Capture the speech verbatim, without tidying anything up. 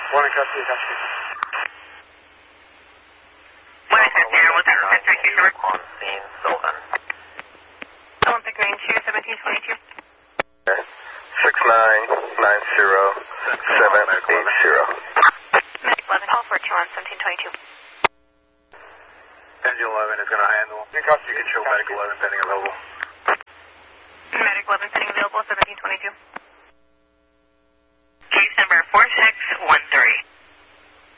One in custody, custody. One in custody, what's that? That's three two number? On scene, Sylvan. Olympic nine two, seventeen twenty-two. six nine nine zero seven eight zero. Medic eleven, call for two on seventeen twenty-two. Engine eleven is going to handle. You can show Medic eleven pending available. Medic eleven pending available, seventeen twenty-two. Case number four six one three.